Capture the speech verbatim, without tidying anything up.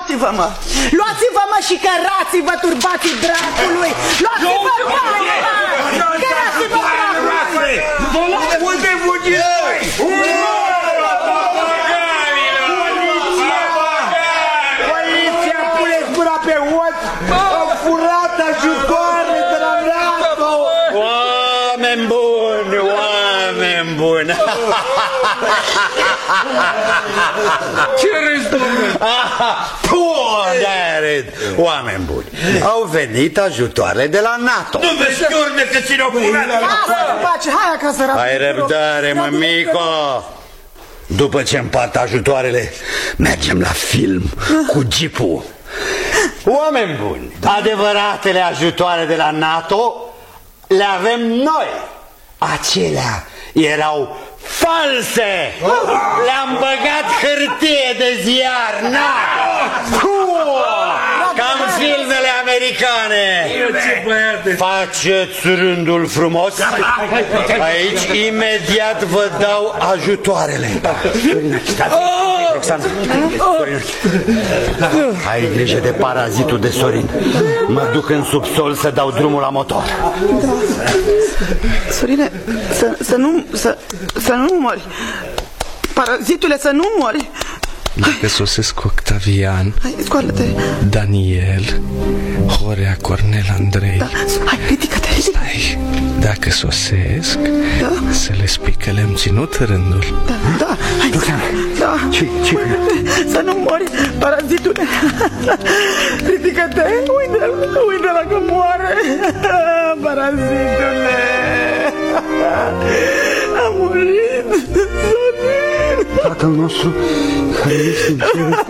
luați-vă, mă! Luați-vă, mă, și cărați-vă, turbații dracului! Luați-vă, bani, mă! Cărați-vă, dracului! Unde fugiți? Poliția, puneți mâna pe ochi! Au furat ajutoare de la NATO! Oameni buni, oameni buni! Ce râzi, domnule? De-aia râd. Oameni buni, au venit ajutoare de la NATO. Nu vezi urme că ține-o furat! Hai acasă, rapid! Ai răbdare, mămico! După ce împart ajutoarele, mergem la film cu jeepul. Oameni buni, adevăratele ajutoare de la NATO le avem noi. Acelea erau false. Le-am băgat hârtie de ziar. Na! Cam filmele americane. Faceți rândul frumos. Aici imediat vă dau ajutoarele. Roxana, ai grijă de parazitul de Sorin. Mă duc în subsol să dau drumul la motor. Da. Sorine, să, să nu să, să nu mori. Parazitule, să nu mori. Dacă sosesc Octavian, hai, scoală-te. Daniel, Horea, Cornel, Andrei. Da. Hai, ridică-te, ridică. Stai. Dacă sosesc, da. Să le spui că le-am ținut rândul. Da, da, hai. Da. Ce, ce? Să nu mori, parazitule. Ridică-te, uite-l, uite-l că moare. Parazitule. A murit. Tatăl nostru care ești în cer.